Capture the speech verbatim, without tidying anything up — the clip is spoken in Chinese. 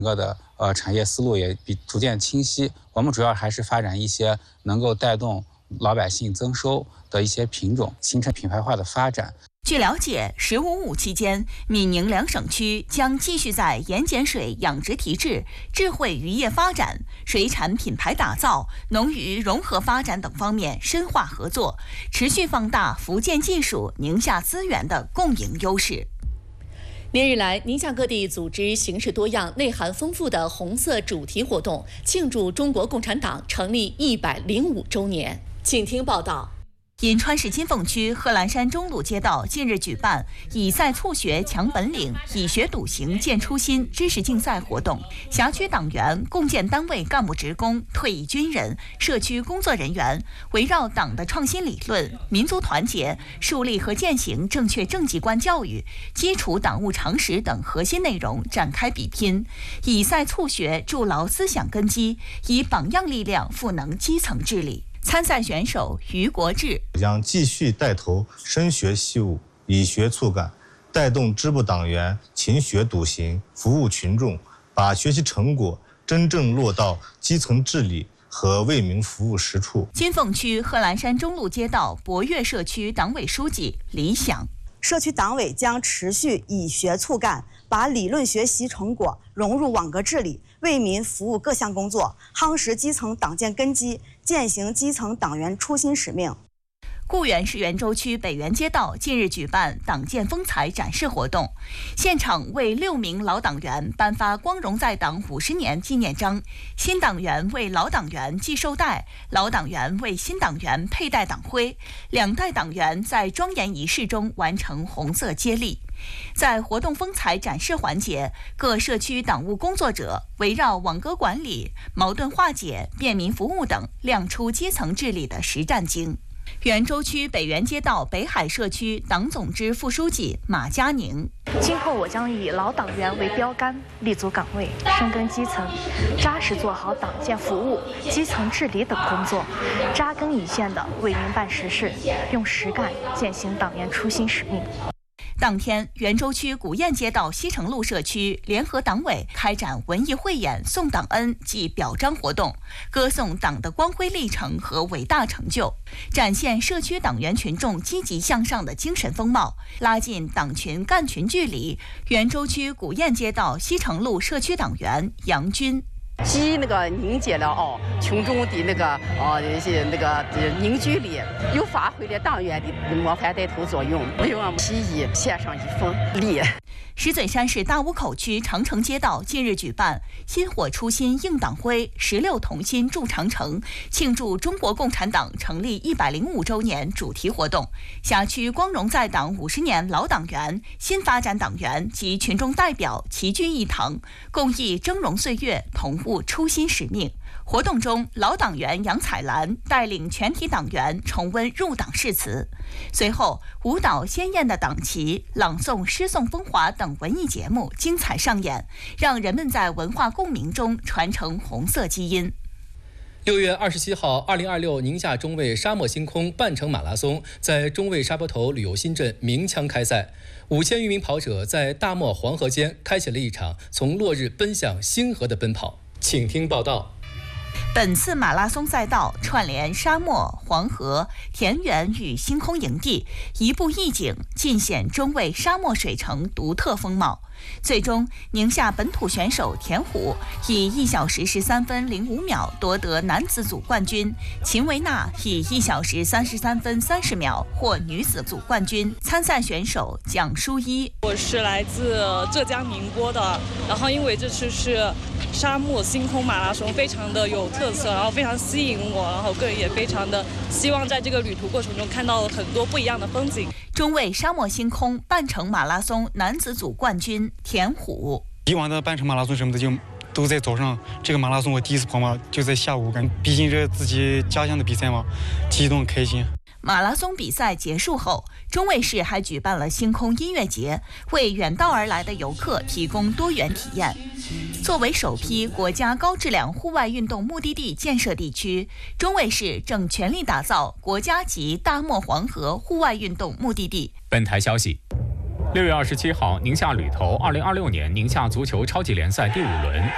整个的呃产业思路也比逐渐清晰。我们主要还是发展一些能够带动老百姓增收的一些品种，形成品牌化的发展。 据了解，十五五期间，闽宁两省区将继续在盐碱水养殖提质、智慧渔业发展、水产品牌打造、农渔融合发展等方面深化合作，持续放大福建技术、宁夏资源的共赢优势。 连日来，宁夏各地组织形式多样、内涵丰富的红色主题活动，庆祝中国共产党成立一百零五周年。请听报道。 银川市金凤区贺兰山中路街道近日举办以赛促学强本领，以学笃行见初心知识竞赛活动。辖区党员、共建单位干部职工、退役军人、社区工作人员围绕党的创新理论、民族团结、树立和践行正确政绩观教育、基础党务常识等核心内容展开比拼，以赛促学筑牢思想根基，以榜样力量赋能基层治理。参赛选手于国志将继续带头深学习武，以学促感，带动支部党员勤学笃行，服务群众，把学习成果真正落到基层治理和为民服务实处。 金凤区贺兰山中路街道博悦社区党委书记李想， 社区党委将持续以学促干，把理论学习成果融入网格治理，为民服务各项工作，夯实基层党建根基，践行基层党员初心使命。 固原市元州区北园街道近日举办党建风采展示活动，现场为六名老党员颁发光荣在党五十年纪念章，新党员为老党员系绶带，老党员为新党员佩戴党徽，两代党员在庄严仪式中完成红色接力。在活动风采展示环节，各社区党务工作者围绕网格管理、矛盾化解、便民服务等，亮出基层治理的实战经。元州区北园街道北海社区党总支副书记马佳宁， 今后我将以老党员为标杆，立足岗位，深耕基层，扎实做好党建服务、基层治理等工作，扎根一线的为民办实事，用实干践行党员初心使命。 当天，元州区古堰街道西城路社区联合党委开展文艺汇演送党恩暨表彰活动，歌颂党的光辉历程和伟大成就，展现社区党员群众积极向上的精神风貌，拉近党群干群距离。元州区古堰街道西城路社区党员杨军。 既那个凝结了哦群众的那个哦一些那个凝聚力，又发挥了党员的模范带头作用，为我们起义献上一份力。 石嘴山市大沽口区长城街道近日举办薪火初心映党徽，十六同心筑长城，庆祝中国共产党成立一百零五周年主题活动。辖区光荣在党五十年老党员、新发展党员及群众代表齐聚一堂，共忆峥嵘岁月，同悟初心使命。活动中，老党员杨彩兰带领全体党员重温入党誓词。随后，舞蹈鲜艳的党旗、朗诵诗颂风华等文艺节目精彩上演，让人们在文化共鸣中传承红色基因。 六月二十七号，二零二六宁夏中卫沙漠星空半程马拉松在中卫沙坡头旅游新镇鸣枪开赛，五千余名跑者在大漠黄河间开启了一场从落日奔向星河的奔跑。请听报道。 本次马拉松赛道串联沙漠、黄河、田园与星空营地，一步一景，尽显中卫沙漠水城独特风貌。最终，宁夏本土选手田虎以一小时十三分零五秒夺得男子组冠军，秦维娜以一小时三十三分三十秒获女子组冠军。参赛选手蒋淑一， 我是来自浙江宁波的，然后因为这次是沙漠星空马拉松，非常的有特色，然后非常吸引我，然后个人也非常的希望在这个旅途过程中看到很多不一样的风景。 中卫沙漠星空半程马拉松男子组冠军田虎， 以往的半程马拉松什么的就都在早上，这个马拉松我第一次跑嘛，就在下午，感毕竟这自己家乡的比赛嘛，激动开心。 马拉松比赛结束后，中卫市还举办了星空音乐节，为远道而来的游客提供多元体验。作为首批国家高质量户外运动目的地建设地区，中卫市正全力打造国家级大漠黄河户外运动目的地。 本台消息，六月二十七号，宁夏旅投二零二六年宁夏足球超级联赛第五轮